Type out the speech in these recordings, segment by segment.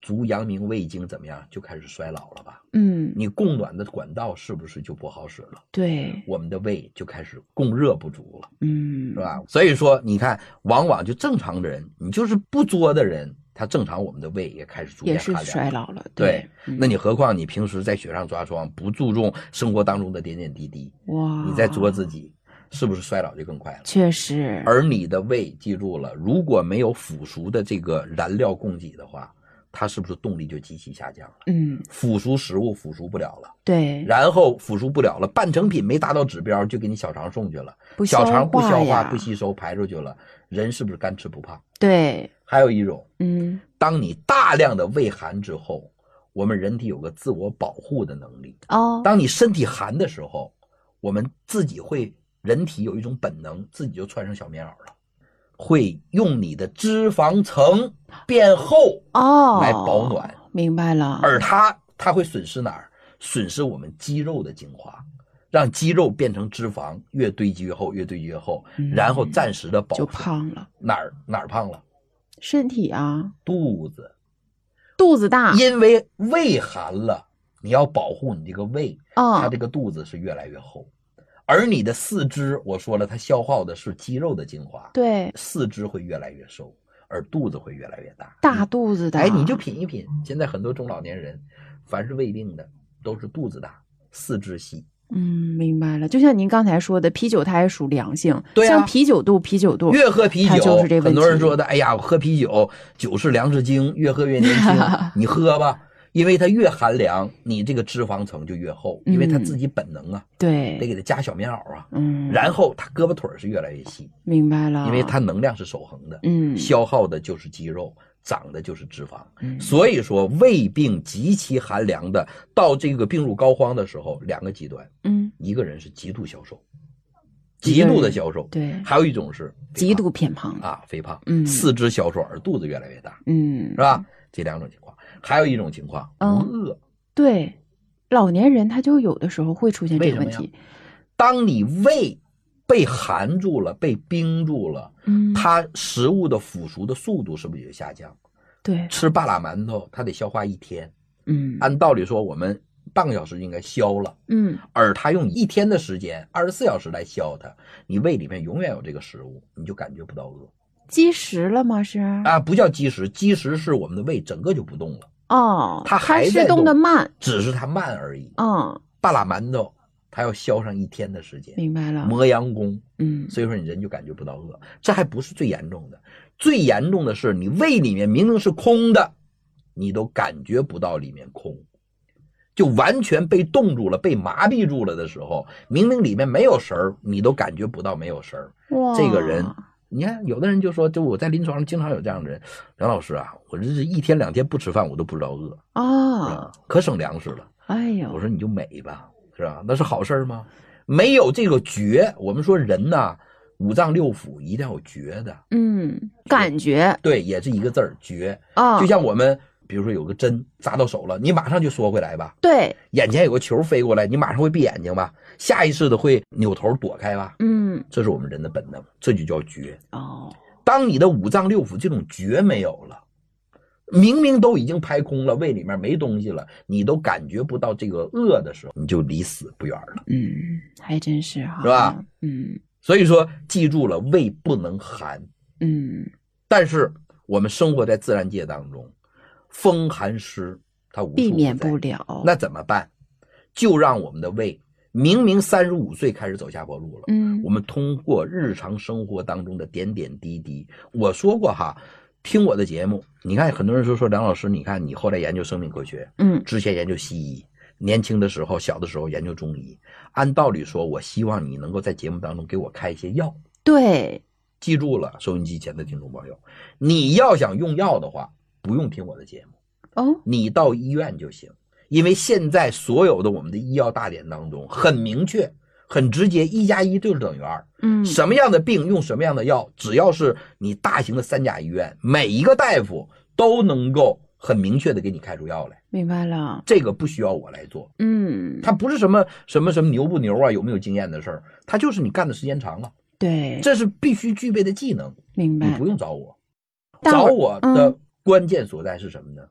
足阳明胃经怎么样就开始衰老了吧？你供暖的管道是不是就不好使了？ 对， 我们的胃就开始供热不足了，是吧？所以说你看，往往就正常的人，你就是不作的人，他正常我们的胃也开始逐渐寒凉， 也是衰老了。 对，那你何况你平时在雪上抓霜，不注重生活当中的点点滴滴， 哇， 你在作自己，是不是衰老就更快了？ 确实。 而你的胃，记住了，如果没有腐熟的这个燃料供给的话，它是不是动力就极其下降了？腐熟食物腐熟不了了， 对， 然后腐熟不了了，半成品没达到指标就给你小肠送去了，小肠不消化不吸收排出去了，人是不是干吃不胖？ 对。 还有一种，当你大量的胃寒之后，我们人体有个自我保护的能力。当你身体寒的时候，我们自己会，人体有一种本能，自己就穿上小棉袄了，会用你的脂肪层变厚来保暖。 明白了。 而它会损失哪儿？损失我们肌肉的精华，让肌肉变成脂肪，越堆积越厚，越堆积越厚，然后暂时的保就胖了。 哪儿胖了？ 身体啊， 肚子大， 因为胃寒了，你要保护你这个胃，它这个肚子是越来越厚。而你的四肢，我说了，它消耗的是肌肉的精华， 对， 四肢会越来越瘦，而肚子会越来越大， 大肚子的。 你就品一品，现在很多中老年人，凡是胃病的，都是肚子大，四肢细。 明白了。就像您刚才说的，啤酒它也属凉性， 对像啤酒肚， 越喝啤酒就是这问题。 很多人说的，哎呀，我喝啤酒，酒是粮食精，越喝越年轻。你喝吧，因为它越寒凉，你这个脂肪层就越厚，因为它自己本能啊， 对， 得给它加小棉袄啊，然后它胳膊腿是越来越细， 明白了， 因为它能量是守恒的，消耗的就是肌肉，长的就是脂肪，所以说胃病极其寒凉的，到这个病入膏肓的时候，两个极端，一个人是极度消瘦，极度的消瘦， 对， 还有一种是极度偏胖啊，肥胖，四肢消瘦而肚子越来越大，是吧？这两种情况，还有一种情况，饿， 对，老年人他就有的时候会出现这个问题。 当你胃被寒住了，被冰住了，它食物的腐熟的速度是不是也下降？ 对， 吃半拉馒头，它得消化1天，按道理说我们半个小时应该消了，而它用1天的时间，24小时来消它，你胃里面永远有这个食物，你就感觉不到饿。 积食了吗？是啊，不叫积食，积食是我们的胃整个就不动了。它还在动的慢， 只是它慢而已。半拉馒头它要消上1天的时间， 明白了， 磨洋工。所以说你人就感觉不到饿，这还不是最严重的，最严重的是你胃里面明明是空的，你都感觉不到里面空，就完全被冻住了，被麻痹住了的时候，明明里面没有食儿，你都感觉不到没有食儿。这个人，你看有的人就说，就我在临床上经常有这样的人，梁老师啊，我这是1天2天不吃饭我都不知道饿可省粮食了。 哎呦， 我说你就美吧，是吧？那是好事吗？没有这个觉，我们说人呐，5脏6腑一定要有觉的， 感觉， 对，也是一个字儿，觉。就像我们比如说有个针扎到手了，你马上就缩回来吧， 对， 眼前有个球飞过来，你马上会闭眼睛吧，下意识的会扭头躲开吧，这是我们人的本能，这就叫觉。当你的5脏6腑这种觉没有了，明明都已经排空了，胃里面没东西了，你都感觉不到这个饿的时候，你就离死不远了。 还真是哈， 是吧？所以说记住了，胃不能寒。但是我们生活在自然界当中，风寒湿它无处不在， 避免不了。 那怎么办？就让我们的胃明明35岁开始走下坡路了，我们通过日常生活当中的点点滴滴，我说过哈，听我的节目，你看很多人说梁老师，你看你后来研究生命科学，之前研究西医，年轻的时候小的时候研究中医，按道理说我希望你能够在节目当中给我开一些药。 对， 记住了，收音机前的听众朋友，你要想用药的话，不用听我的节目，你到医院就行，因为现在所有的我们的医药大典当中很明确很直接，1+1就是等于2。什么样的病用什么样的药，只要是你大型的3甲医院，每一个大夫都能够很明确的给你开出药来。 明白了， 这个不需要我来做。它不是什么牛不牛啊，有没有经验的事儿，它就是你干的时间长了。 对， 这是必须具备的技能。 明白， 你不用找我，找我的关键所在是什么呢？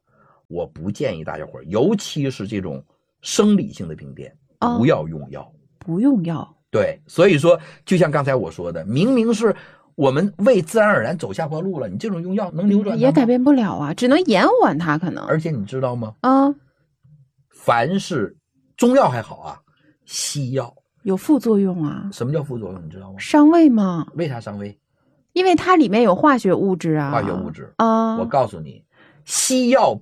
我不建议大家伙儿，尤其是这种生理性的病变，不要用药。 不用药。 对，所以说就像刚才我说的，明明是我们胃自然而然走下坡路了，你这种用药能扭转它吗？ 也改变不了啊，只能延缓它可能。 而且你知道吗？ 凡是中药还好啊，西药有副作用啊。 什么叫副作用？你知道吗？ 伤胃吗？ 为啥伤胃？ 因为它里面有化学物质啊。 化学物质啊，我告诉你，西药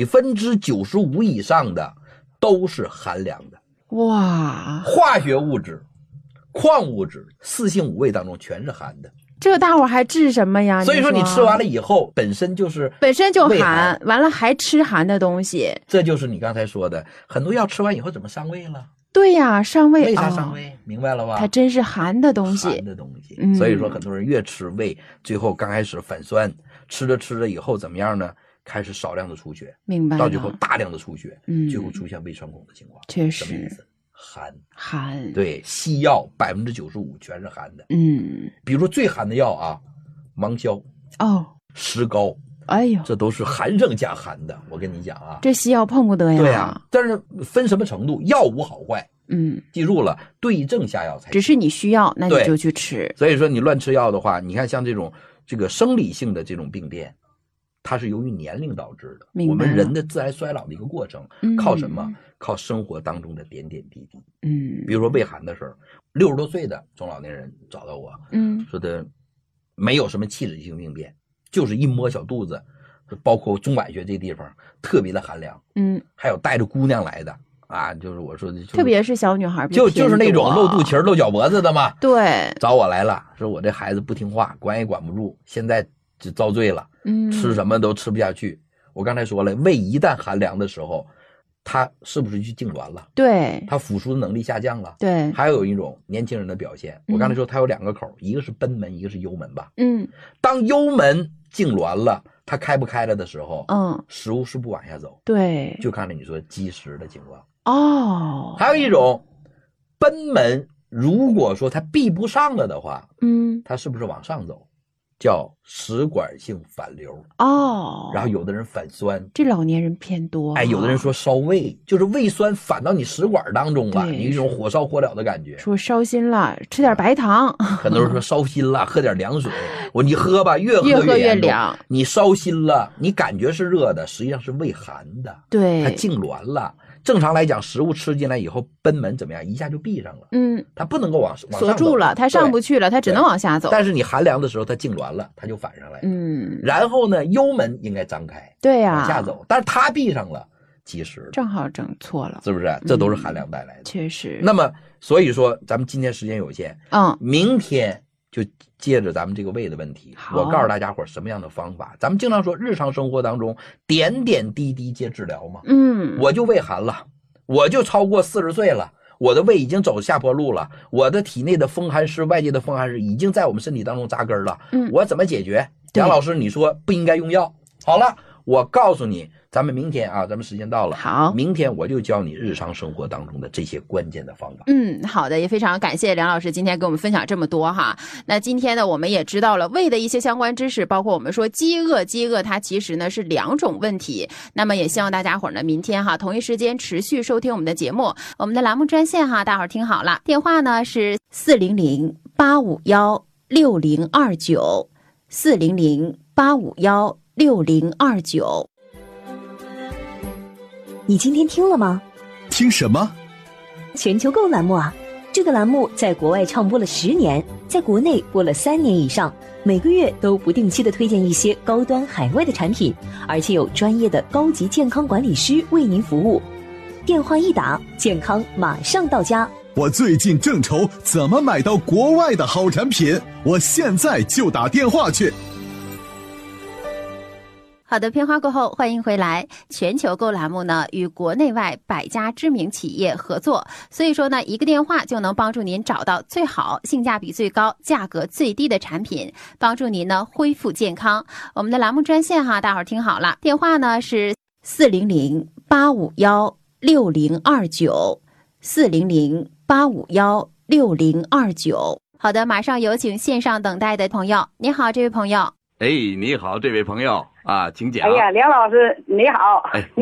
95%以上的都是寒凉的。 哇， 化学物质、矿物质、四性五味当中全是寒的。 这大伙还治什么呀？ 所以说你吃完了以后，本身就寒，完了还吃寒的东西。 这就是你刚才说的，很多药吃完以后怎么伤胃了？ 对呀，伤胃。 为啥伤胃？明白了吧？ 它真是寒的东西。 寒的东西。所以说很多人越吃胃，最后刚开始反酸，吃着以后怎么样呢？开始少量的出血， 明白了。 到最后大量的出血，最后出现胃穿孔的情况。 确实。 什么意思？寒。 对， 西药95%全是寒的。比如说最寒的药啊，芒硝、石膏， 哎呦， 这都是寒上加寒的。我跟你讲啊， 这西药碰不得呀。 对啊，但是分什么程度，药无好坏。记住了，对症下药才。 只是你需要，那你就去吃。 所以说你乱吃药的话，你看像这个生理性的这种病变，它是由于年龄导致的。我们人的自然衰老的一个过程，靠什么？靠生活当中的点点滴滴。比如说胃寒的事儿，60多岁的中老年人找到我，说的没有什么器质性病变，就是一摸小肚子，包括中脘穴这地方特别的寒凉。还有带着姑娘来的啊，就是我说的， 特别是小女孩， 就是那种露肚脐露脚脖子的嘛。 对， 找我来了，说我这孩子不听话，管也管不住，现在就遭罪了。吃什么都吃不下去。我刚才说了，胃一旦寒凉的时候，它是不是就痉挛了？ 对， 它腐蚀的能力下降了。 对， 还有一种年轻人的表现，我刚才说它有2个口，一个是贲门，一个是幽门吧。当幽门痉挛了，它开不开了的时候，食物是不往下走。 对， 就看着你说积食的情况。还有一种贲门，如果说它闭不上了的话，它是不是往上走？叫食管性反流。然后有的人反酸， 这老年人偏多。 有的人说烧胃，就是胃酸反到你食管当中了，你有一种火烧火燎的感觉。 说烧心了，吃点白糖。 很多人说烧心了，喝点凉水。你喝吧，越喝越凉。 你烧心了，你感觉是热的，实际上是胃寒的。 对， 它痉挛了。正常来讲，食物吃进来以后，贲门怎么样？一下就闭上了。它不能够往上走， 锁住了，它上不去了，它只能往下走。 但是你寒凉的时候，它痉挛了，它就反上来了。然后呢，幽门应该张开， 对呀， 往下走，但是它闭上了，积食， 正好整错了， 是不是？这都是寒凉带来的。 确实。 那么，所以说咱们今天时间有限，明天就接着咱们这个胃的问题，我告诉大家伙什么样的方法。咱们经常说日常生活当中点点滴滴皆治疗嘛。我就胃寒了，我就超过40岁了，我的胃已经走下坡路了，我的体内的风寒湿，外界的风寒湿已经在我们身体当中扎根了。我怎么解决？杨老师，你说不应该用药。好了，我告诉你，咱们明天啊，咱们时间到了， 好， 明天我就教你日常生活当中的这些关键的方法。 好的，也非常感谢梁老师今天给我们分享这么多哈。那今天呢，我们也知道了胃的一些相关知识，包括我们说饥饿它其实呢是2种问题。那么也希望大家伙呢明天哈同一时间持续收听我们的节目，我们的栏目专线哈，大伙儿听好了，电话呢是400-851-6029，400-851-6029。 你今天听了吗？ 听什么？ 全球购栏目啊！这个栏目在国外唱播了10年，在国内播了3年以上，每个月都不定期的推荐一些高端海外的产品，而且有专业的高级健康管理师为您服务。电话一打，健康马上到家。 我最近正愁怎么买到国外的好产品，我现在就打电话去。 好的，片花过后，欢迎回来。全球购栏目呢，与国内外100家知名企业合作，所以说呢，一个电话就能帮助您找到最好、性价比最高、价格最低的产品，帮助您呢恢复健康。我们的栏目专线哈，大伙儿听好了，电话呢是400-851-6029，400-851-6029。好的，马上有请线上等待的朋友。你好，这位朋友。 你好，这位朋友。 啊，请讲。 哎呀，梁老师你好。 哎。